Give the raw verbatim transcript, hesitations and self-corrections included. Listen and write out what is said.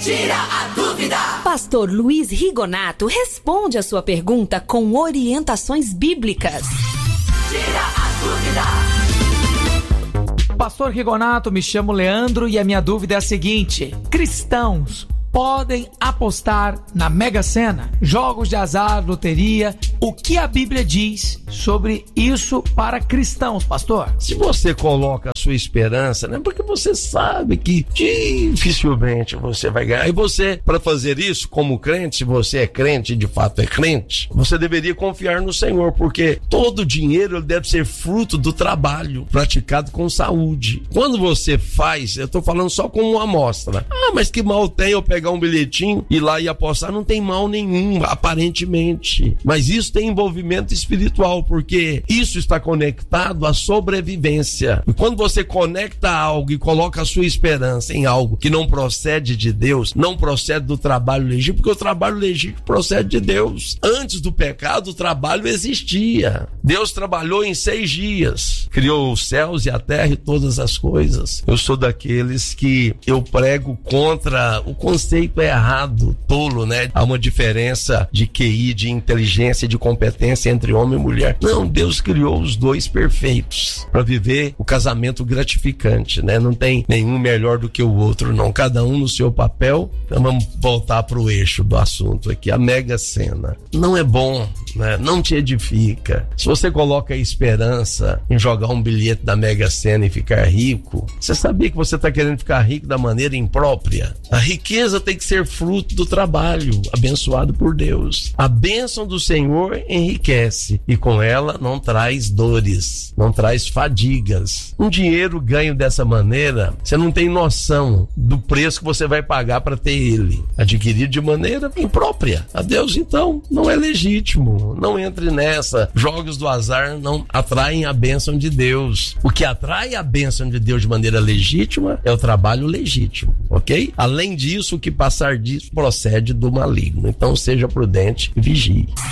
Tira a dúvida. Pastor Luiz Rigonato responde a sua pergunta com orientações bíblicas. Tira a dúvida. Pastor Rigonato, me chamo Leandro e a minha dúvida é a seguinte: cristãos podem apostar na Mega Sena, jogos de azar, loteria? O que a Bíblia diz sobre isso para cristãos, pastor? Se você coloca a sua esperança, né, porque você sabe que dificilmente você vai ganhar. E você, para fazer isso como crente, se você é crente, de fato é crente, você deveria confiar no Senhor, porque todo dinheiro deve ser fruto do trabalho praticado com saúde. Quando você faz, eu estou falando só como uma amostra. Ah, mas que mal tem eu pegar um bilhetinho e ir lá e apostar? Não tem mal nenhum, aparentemente. Mas isso tem envolvimento espiritual, porque isso está conectado à sobrevivência. E quando você conecta algo e coloca a sua esperança em algo que não procede de Deus, não procede do trabalho legítimo, porque o trabalho legítimo procede de Deus. Antes do pecado, o trabalho existia. Deus trabalhou em seis dias, criou os céus e a terra e todas as coisas. Eu sou daqueles que eu prego contra o conceito errado, tolo, né? Há uma diferença de Q I, de inteligência, de competência entre homem e mulher. Não, Deus criou os dois perfeitos para viver o casamento gratificante, né? Não tem nenhum melhor do que o outro, não. Cada um no seu papel. Então vamos voltar para o eixo do assunto aqui. A Mega Sena não é bom, né? Não te edifica. Se você coloca a esperança em jogar um bilhete da Mega Sena e ficar rico, você sabia que você está querendo ficar rico da maneira imprópria? A riqueza tem que ser fruto do trabalho abençoado por Deus. A bênção do Senhor enriquece e com ela não traz dores, não traz fadigas. Um dinheiro ganho dessa maneira, você não tem noção do preço que você vai pagar para ter ele. Adquirido de maneira imprópria a Deus, então, não é legítimo. Não entre nessa. Jogos do azar não atraem a bênção de Deus. O que atrai a bênção de Deus de maneira legítima é o trabalho legítimo, ok? Além disso, o que passar disso procede do maligno. Então seja prudente e vigie.